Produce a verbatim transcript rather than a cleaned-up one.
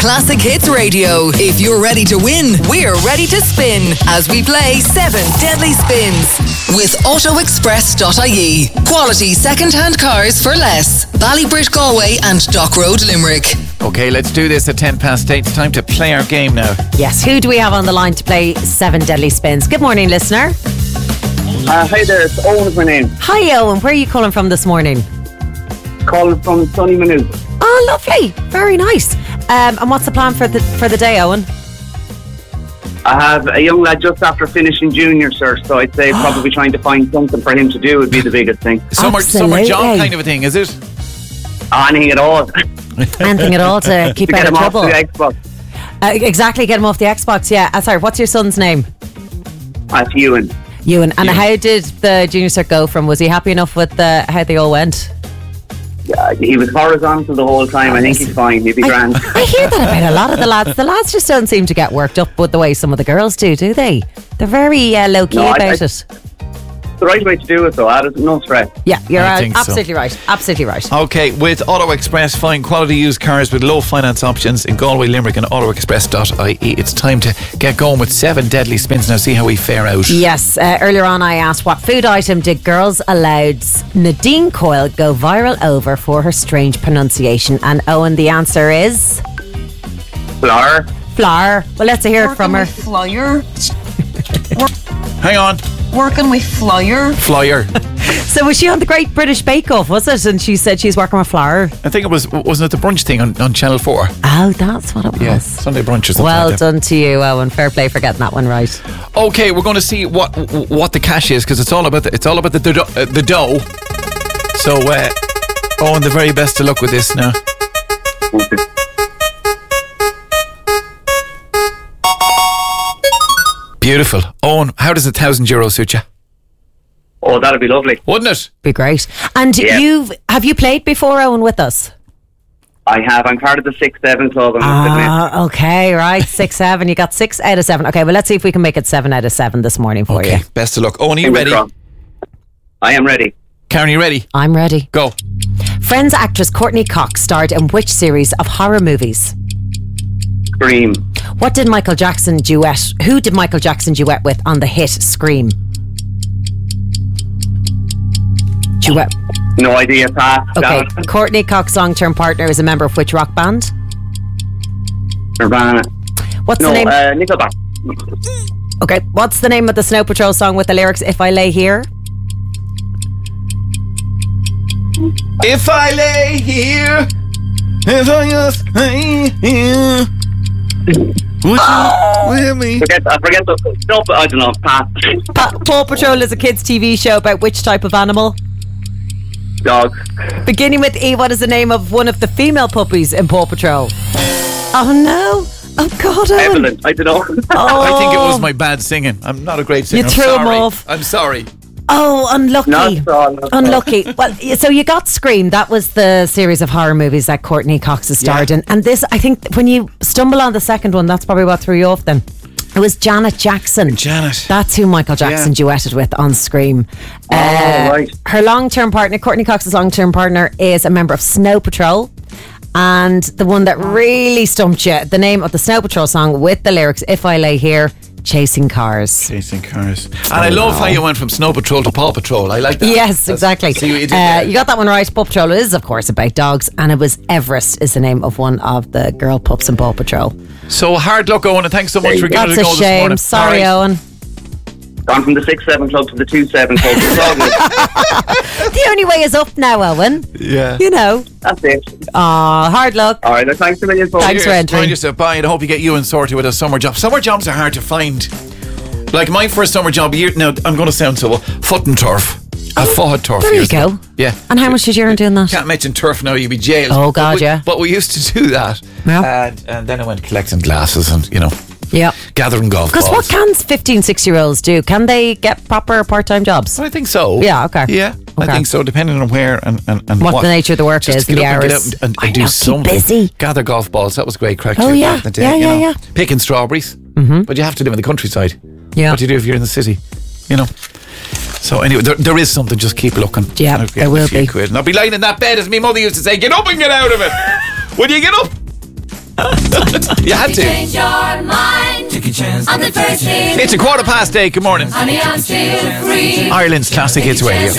Classic Hits Radio. If you're ready to win, we're ready to spin as we play seven Deadly Spins with auto express dot I E. Quality second-hand cars for less. Ballybridge, Galway and Dock Road, Limerick. Okay, let's do this at ten past eight. It's time to play our game now. Yes, who do we have on the line to play seven Deadly Spins? Good morning, listener. Uh, hi there, it's Owen is my name. Hi, Owen. Where are you calling from this morning? Calling from sunny Maynooth. Oh, lovely. Very nice. Um, and what's the plan for the for the day, Owen? I have a young lad just after finishing junior, sir, so I'd say probably trying to find something for him to do would be the biggest thing. Summer, summer job kind of a thing, is it? Anything at all. Anything at all to keep to out get of him trouble. off the Xbox. Uh, exactly, get him off the Xbox, yeah. Uh, sorry, what's your son's name? That's Ewan. Ewan. And how did the junior cert go from? Was he happy enough with the, how they all went? Yeah, he was horizontal the whole time. I think he's fine. He'll be I, grand. I hear that about a lot of the lads. The lads just don't seem to get worked up with the way some of the girls do, do they? They're very uh, low-key No, I- about I- it. The right way to do it, though. Adam, no stress. Yeah, you're I uh, think so. absolutely right. Absolutely right. Okay, with Auto Express, find quality used cars with low finance options in Galway, Limerick and auto express dot I E. It's time to get going with seven Deadly Spins. Now see how we fare out. Yes, uh, earlier on I asked what food item did Girls Aloud's Nadine Coyle go viral over for her strange pronunciation? And Owen, the answer is Flour. flour. Well, let's hear it from her. Flyer. Hang on. Working with Flyer. Flyer. So was she on the Great British Bake Off, was it? And she said she's working with flour. I think it was, wasn't it the brunch thing on, on Channel four? Oh, that's what it was. Yeah, Sunday brunch or something Well like that. done to you, Owen. Fair play for getting that one right. Okay, we're going to see what what the cash is because it's all about the, it's all about the the, uh, the dough. So, uh, Owen, the very best of luck with this now. Beautiful, Owen. How does a thousand euros suit you? Oh, that'd be lovely. Wouldn't it? Be great. And Yeah. you've have you played before, Owen, with us? I have. I'm part of the six seven club. I must admit. Ah, okay, right. Six, seven. You got six out of seven. Okay, well, let's see if we can make it seven out of seven this morning for Okay, you. best of luck. Owen, are you Fingers ready? crossed. I am ready. Karen, are you ready? I'm ready. Go. Friends actress Courtney Cox starred in which series of horror movies? Scream. What did Michael Jackson duet? Who did Michael Jackson duet with on the hit Scream? Duet. No idea. Pass. Okay. Damn it. Courtney Cox's long-term partner is a member of which rock band? Nirvana. What's No, the name? uh, Nickelback. Okay. What's the name of the Snow Patrol song with the lyrics "If I Lay Here"? If I lay here, if I just lay here, would you with me? Forget. I forget the. No, I don't know. Pass. Pa- Paw Patrol is a kids' T V show about which type of animal? Dog. Beginning with E, what is the name of one of the female puppies in Paw Patrol? Oh no! Oh God, Owen. Evelyn. I don't know. Oh. I think it was my bad singing. I'm not a great singer. You threw I'm him sorry. off. I'm sorry. Oh, unlucky. Not so, not so. Unlucky. Well, y- so you got Scream. That was the series of horror movies that Courtney Cox has starred Yeah. in. And this, I think, when you stumble on the second one, that's probably what threw you off then. It was Janet Jackson. Janet. That's who Michael Jackson Yeah. duetted with on Scream. Oh, right. Her long-term partner, Courtney Cox's long-term partner, is a member of Snow Patrol. And the one that really stumped you, the name of the Snow Patrol song with the lyrics, "If I Lay Here, Chasing Cars." Chasing cars. And I love how you went from Snow Patrol to Paw Patrol. I like that. Yes, That's- exactly. See what you did Uh, there. you got that one right. Paw Patrol is, of course, about dogs, and it was Everest is the name of one of the girl pups in Paw Patrol. So hard luck, Owen, and thanks so much for giving That's it a a go this shame. morning. Sorry, All right. Owen. Gone from the six seven club to the two seven club. It's all good. The only way is up now, Owen. Yeah. You know. That's it. Aw, hard luck. All right. Thanks a million. folks. Thanks for Cheers. entering. Mind yourself, bye, and I hope you get you and sorted with a summer job. Summer jobs are hard to find. Like my first summer job, year now I'm going to sound so foot and turf. I fought turf. There you years ago. go. Yeah. And how much did you earn doing that? Can't mention turf now, you'd be jailed. Oh, But God, we- yeah. But we used to do that. Yeah. And, and then I went collecting glasses and, you know, Yeah. gathering golf Because balls. what can fifteen, sixteen year olds do? Can they get proper part-time jobs? I think so. Yeah, okay. Yeah, I Okay. think so, depending on where and, and, and What the nature of the work Just is to and get the up and get hours. out and, and, I and do know, keep something. busy. Gather golf balls. That was great crack. Oh, too, yeah. back in the day, Yeah, you yeah, know. yeah. Picking strawberries. Mm-hmm. But you have to live in the countryside. Yeah. What do you do if you're in the city? You know. So anyway, there, there is something. Just keep looking. Yeah, And I'll get there a will few be. Quid. And I'll be lying in that bed, as my mother used to say, "Get up and get out of it." Will you get up? You had to. Change your mind. Take a chance. I'm the first thing. It's a quarter past eight. Good morning. Honey, I'm still free. Ireland's Classic Hits Radio.